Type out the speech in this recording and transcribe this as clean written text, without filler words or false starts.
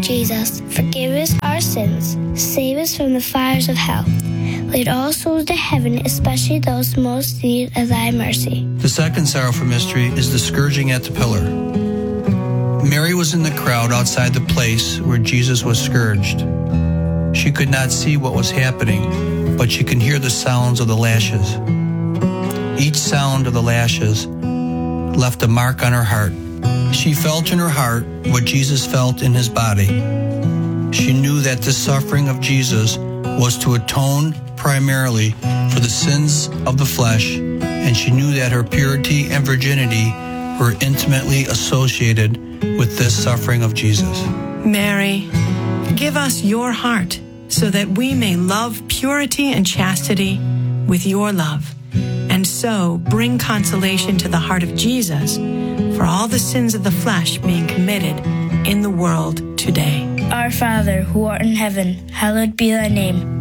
Jesus, forgive us our sins, save us from the fires of hell. Lead all souls to heaven, especially those most in need of thy mercy. The second sorrowful mystery is the scourging at the pillar. Mary was in the crowd outside the place where Jesus was scourged. She could not see what was happening, but she could hear the sounds of the lashes. Each sound of the lashes left a mark on her heart. She felt in her heart what Jesus felt in his body. She knew that the suffering of Jesus was to atone primarily for the sins of the flesh, and she knew that her purity and virginity were intimately associated with this suffering of Jesus. Mary, give us your heart so that we may love purity and chastity with your love, and so bring consolation to the heart of Jesus for all the sins of the flesh being committed in the world today. Our Father, who art in heaven, hallowed be thy name.